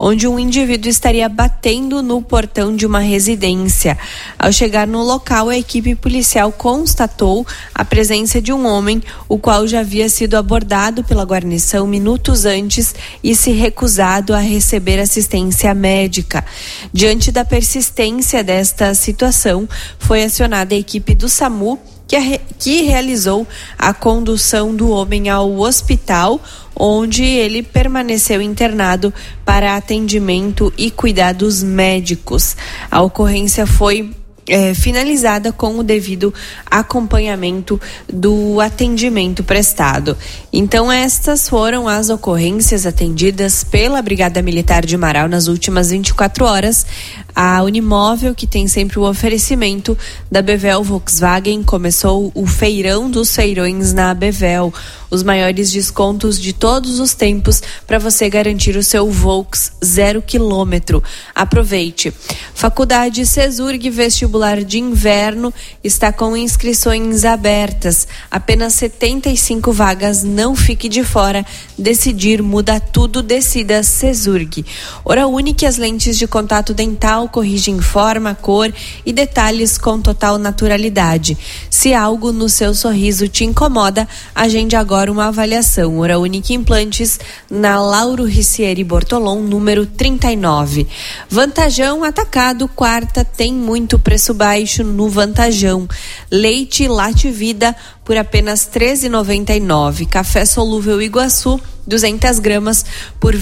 onde um indivíduo estaria batendo no portão de uma residência. Ao chegar no local, a equipe policial constatou a presença de um homem, o qual já havia sido abordado pela guarnição minutos antes e se recusado a receber assistência médica. Diante da persistência desta situação, foi acionada a equipe do SAMU, que realizou a condução do homem ao hospital, onde ele permaneceu internado para atendimento e cuidados médicos. A ocorrência foi finalizada com o devido acompanhamento do atendimento prestado. Então, estas foram as ocorrências atendidas pela Brigada Militar de Marau nas últimas 24 horas. A Unimóvel, que tem sempre o oferecimento da Bevel Volkswagen, começou o feirão dos feirões na Bevel. Os maiores descontos de todos os tempos para você garantir o seu Volks 0 km. Aproveite. Faculdade Cesurg Vestibular de Inverno está com inscrições abertas. Apenas 75 vagas, não fique de fora. Decidir muda tudo, decida Cesurg. Hora Única, as lentes de contato dental corrigem forma, cor e detalhes com total naturalidade. Se algo no seu sorriso te incomoda, agende agora uma avaliação. Hora Única Implantes, na Lauro Ricieri Bortolom, número 39. Vantajão Atacado, quarta, tem muito preço baixo no Vantajão. Leite Late Vida por apenas R$ 13,99. Café solúvel Iguaçu, 200 gramas por R$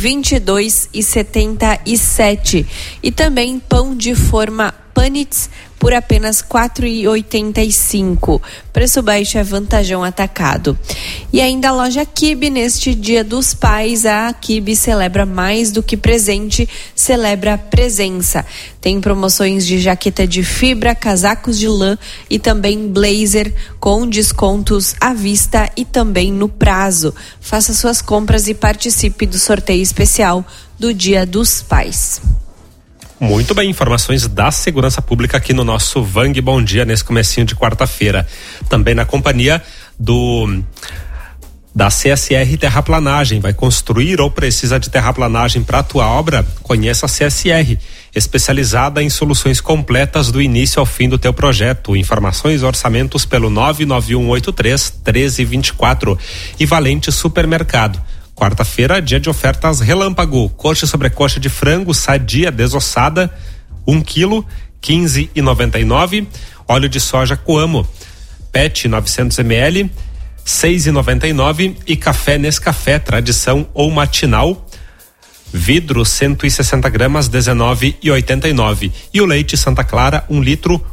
22,77. E também pão de forma Panitz por apenas R$ 4,85. Preço baixo é Vantajão Atacado. E ainda a loja Kibe, neste Dia dos Pais, a Kibe celebra mais do que presente, celebra presença. Tem promoções de jaqueta de fibra, casacos de lã e também blazer com descontos à vista e também no prazo. Faça suas compras e participe do sorteio especial do Dia dos Pais. Muito bem, informações da segurança pública aqui no nosso Vang Bom Dia nesse comecinho de quarta-feira. Também na companhia da CSR Terraplanagem. Vai construir ou precisa de terraplanagem para a tua obra? Conheça a CSR, especializada em soluções completas do início ao fim do teu projeto. Informações e orçamentos pelo 99183-1324. E Valente Supermercado. Quarta-feira, dia de ofertas relâmpago. Coxa e sobrecoxa de frango sadia desossada, 1 quilo, 15,99. Óleo de soja Coamo, PET 900 ml, 6,99. E café Nescafé, tradição ou matinal, vidro 160 gramas, 19,89. E o leite Santa Clara, 1 litro,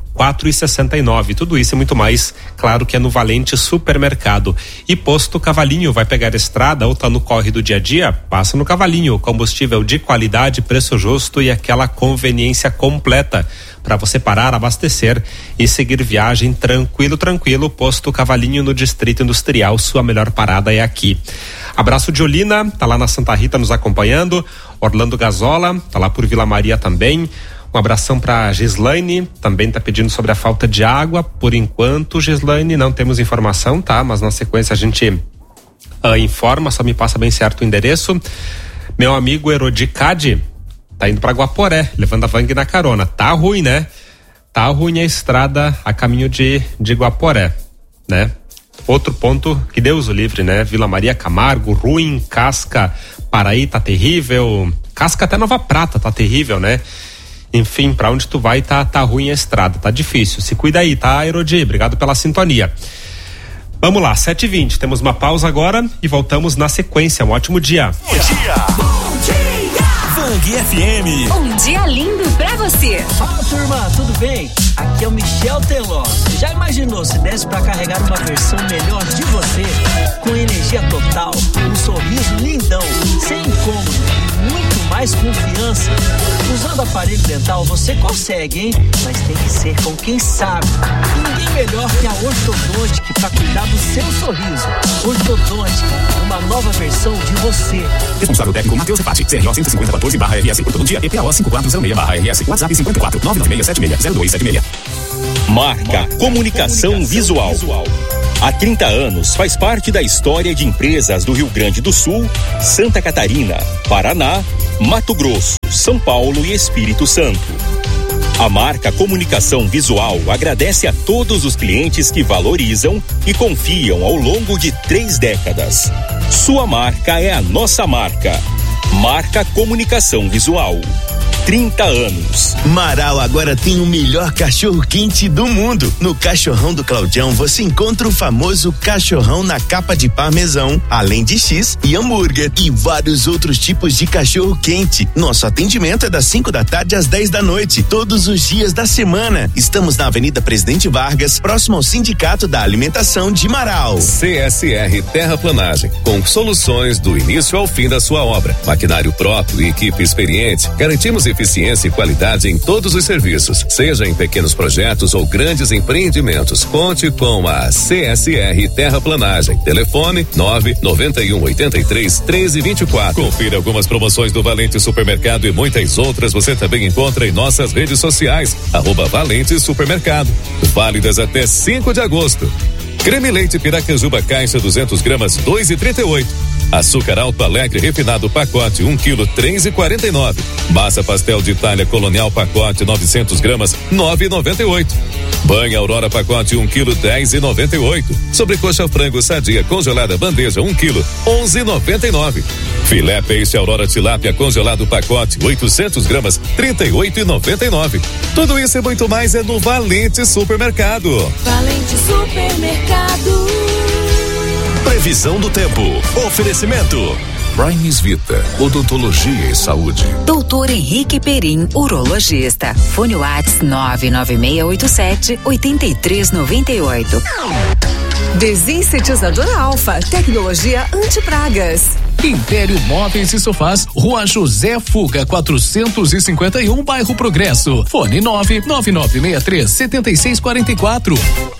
4,69. Tudo isso e muito mais, claro que é no Valente Supermercado. E Posto Cavalinho, vai pegar estrada ou tá no corre do dia a dia? Passa no Cavalinho, combustível de qualidade, preço justo e aquela conveniência completa para você parar, abastecer e seguir viagem tranquilo. Posto Cavalinho no Distrito Industrial, sua melhor parada é aqui. Abraço de Olina, tá lá na Santa Rita nos acompanhando. Orlando Gazola, tá lá por Vila Maria também. Um abração para Gislaine, também tá pedindo sobre a falta de água. Por enquanto, Gislaine, não temos informação, tá? Mas na sequência a gente informa, só me passa bem certo o endereço. Meu amigo Erodi Cade tá indo para Guaporé, levando a Vang na carona. Tá ruim, né? Tá ruim a estrada a caminho de Guaporé, né? Outro ponto, que Deus o livre, né? Vila Maria Camargo, ruim, Casca, Paraí tá terrível. Casca até Nova Prata tá terrível, né? Enfim, pra onde tu vai tá ruim a estrada, tá difícil. Se cuida aí, tá, Erodi? Obrigado pela sintonia. Vamos lá, 7h20, temos uma pausa agora e voltamos na sequência. Um ótimo dia. Bom dia! Bom dia! Vang FM. Um dia lindo pra você. Fala, turma, tudo bem? Aqui é o Michel Teló. Já imaginou se desse pra carregar uma versão melhor de você? Com energia total, um sorriso lindão, sem incômodo, muito mais confiança. Usando aparelho dental você consegue, hein? Mas tem que ser com quem sabe. E ninguém melhor que a Ortodontic pra cuidar do seu sorriso. Ortodontic, uma nova versão de você. Responsável técnico Matheus Repati, CRO 15014/RS, Ortodontia EPO 5406/RS, WhatsApp 54-99676-0276. Marca Comunicação Visual. Há 30 anos faz parte da história de empresas do Rio Grande do Sul, Santa Catarina, Paraná, Mato Grosso, São Paulo e Espírito Santo. A marca Comunicação Visual agradece a todos os clientes que valorizam e confiam ao longo de 3 décadas. Sua marca é a nossa marca. Marca Comunicação Visual. 30 anos. Marau agora tem o melhor cachorro quente do mundo. No Cachorrão do Claudião você encontra o famoso cachorrão na capa de parmesão, além de X e hambúrguer e vários outros tipos de cachorro quente. Nosso atendimento é das 5 da tarde às 10 da noite, todos os dias da semana. Estamos na Avenida Presidente Vargas, próximo ao Sindicato da Alimentação de Marau. CSR Terraplanagem, com soluções do início ao fim da sua obra. Maquinário próprio e equipe experiente, garantimos eficiência e qualidade em todos os serviços, seja em pequenos projetos ou grandes empreendimentos. Conte com a CSR Terraplanagem. Telefone 991831324. Confira algumas promoções do Valente Supermercado e muitas outras você também encontra em nossas redes sociais. @Valente Supermercado. Válidas até 5 de agosto. Creme leite Piracanjuba caixa 200 gramas 2,38. Açúcar Alto Alegre refinado pacote 1 kg 3,49. Massa pastel de Itália Colonial pacote 900 gramas 9,98. Banha Aurora pacote 1 kg 10,98. Sobrecoxa frango sadia congelada bandeja 1 kg 11,99. Filé peixe Aurora tilápia congelado pacote 800 gramas 38,99. Tudo isso e muito mais é no Valente Supermercado. Valente Supermercado. Previsão do tempo. Oferecimento. Primes Vita, odontologia e saúde. Doutor Henrique Perim, urologista. Fone Whats 99687-8398. Desinsetizador Alfa, tecnologia anti-pragas. Império Móveis e Sofás, Rua José Fuga, 451, Bairro Progresso. Fone 99963-7644.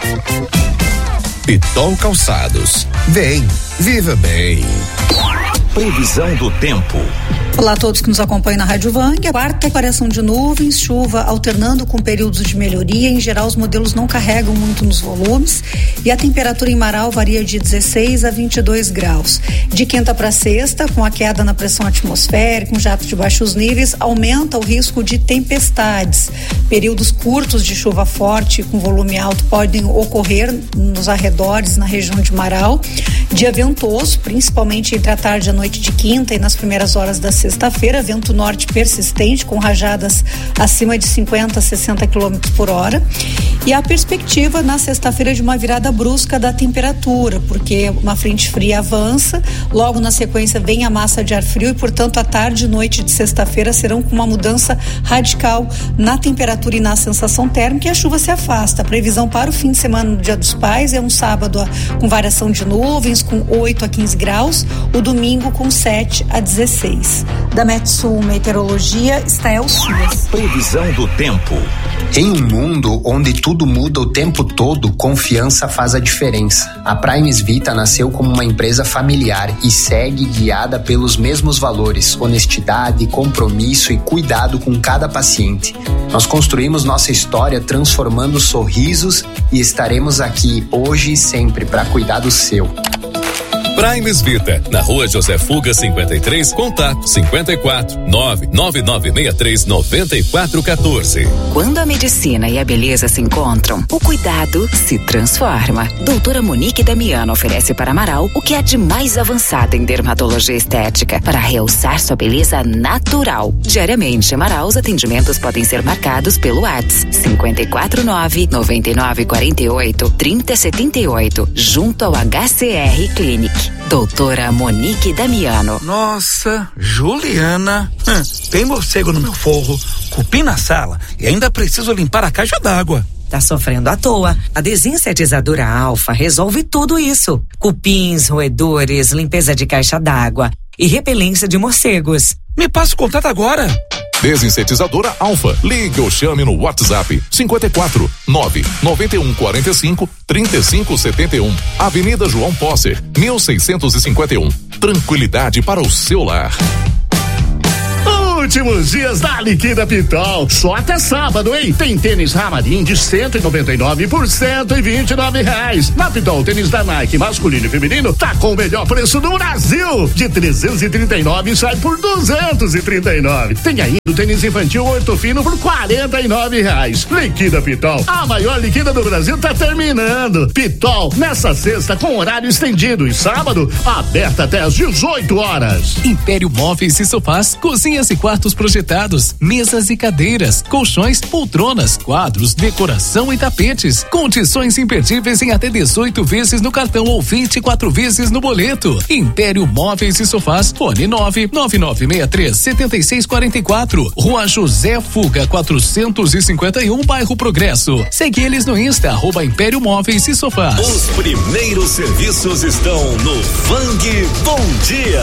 Pitol Calçados. Vem, viva bem. Previsão do tempo. Olá a todos que nos acompanham na Rádio Vang. A quarta variação de nuvens, chuva alternando com períodos de melhoria. Em geral, os modelos não carregam muito nos volumes e a temperatura em Marau varia de 16 a 22 graus. De quinta para sexta, com a queda na pressão atmosférica, um jato de baixos níveis, aumenta o risco de tempestades. Períodos curtos de chuva forte com volume alto podem ocorrer nos arredores, na região de Marau. Dia ventoso, principalmente entre a tarde e a noite de quinta e nas primeiras horas da sexta-feira, vento norte persistente com rajadas acima de 50 a 60 km por hora. E a perspectiva na sexta-feira de uma virada brusca da temperatura, porque uma frente fria avança, logo na sequência vem a massa de ar frio e, portanto, a tarde e noite de sexta-feira serão com uma mudança radical na temperatura e na sensação térmica e a chuva se afasta. A previsão para o fim de semana no Dia dos Pais é um sábado com variação de nuvens com 8 a 15 graus, o domingo com 7 a 16. Da Metsul Meteorologia, Estael Suas. Previsão do tempo. Em um mundo onde tudo muda o tempo todo, confiança faz a diferença. A Primes Vita nasceu como uma empresa familiar e segue guiada pelos mesmos valores: honestidade, compromisso e cuidado com cada paciente. Nós construímos nossa história transformando sorrisos e estaremos aqui hoje e sempre para cuidar do seu. Primes Vita, na Rua José Fuga 53, contato 54 99963 9414. Quando a medicina e a beleza se encontram, o cuidado se transforma. Doutora Monique Damiano oferece para Marau o que há de mais avançado em dermatologia estética para realçar sua beleza natural. Diariamente, em Marau, os atendimentos podem ser marcados pelo WhatsApp 549-9948-3078, junto ao HCR Clinic. Doutora Monique Damiano. Nossa, Juliana, tem morcego no meu forro, cupim na sala e ainda preciso limpar a caixa d'água. Tá sofrendo à toa. A Desinsetizadora Alfa resolve tudo isso. Cupins, roedores, limpeza de caixa d'água e repelência de morcegos. Me passa o contato agora. Desinsetizadora Alfa. Ligue ou chame no WhatsApp 54 991 45 35 71. Avenida João Posser, 1651. Tranquilidade para o seu lar. Últimos dias da Liquida Pitol. Só até sábado, hein? Tem tênis Ramarim de 199 por R$129. Na Pitol, tênis da Nike masculino e feminino tá com o melhor preço do Brasil. De 339 sai por 239. Tem ainda o tênis infantil Ortofino por R$49. Liquida Pitol. A maior liquida do Brasil tá terminando. Pitol, nessa sexta com horário estendido e sábado, aberta até às 18 horas. Império Móveis e Sofás, cozinhas e quartos projetados, mesas e cadeiras, colchões, poltronas, quadros, decoração e tapetes. Condições imperdíveis em até 18 vezes no cartão ou 24 vezes no boleto. Império Móveis e Sofás, fone 99963-7644, Rua José Fuga 451, bairro Progresso. Segue eles no Insta, @Império Móveis e Sofás. Os primeiros serviços estão no Vang Bom Dia.